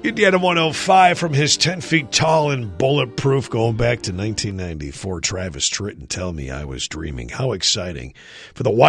Indiana 105 from his 10 feet tall and bulletproof going back to 1994. Travis Tritt and Tell Me I Was Dreaming. How exciting for the